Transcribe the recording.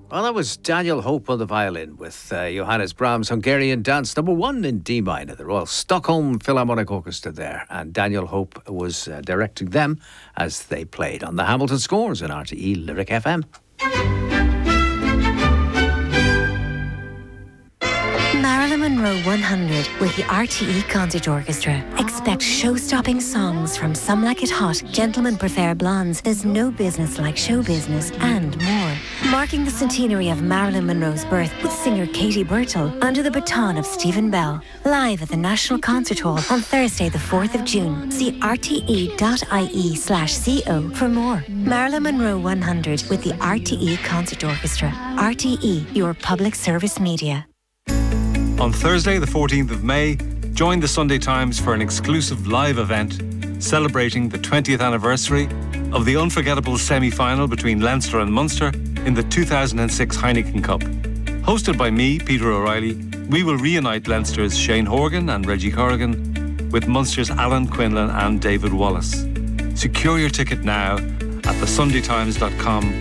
Well, that was Daniel Hope on the violin with Johannes Brahms' Hungarian Dance #1 in D minor, the Royal Stockholm Philharmonic Orchestra there. And Daniel Hope was directing them as they played on the Hamilton Scores in RTE Lyric FM. Marilyn Monroe 100 with the RTE Concert Orchestra. Expect show-stopping songs from Some Like It Hot, Gentlemen Prefer Blondes, There's No Business Like Show Business, and more. Marking the centenary of Marilyn Monroe's birth with singer Katie Birtle under the baton of Stephen Bell. Live at the National Concert Hall on Thursday the 4th of June. See rte.ie/co for more. Marilyn Monroe 100 with the RTE Concert Orchestra. RTE, your public service media. On Thursday, the 14th of May, join the Sunday Times for an exclusive live event celebrating the 20th anniversary of the unforgettable semi-final between Leinster and Munster in the 2006 Heineken Cup. Hosted by me, Peter O'Reilly, we will reunite Leinster's Shane Horgan and Reggie Corrigan with Munster's Alan Quinlan and David Wallace. Secure your ticket now at thesundaytimes.com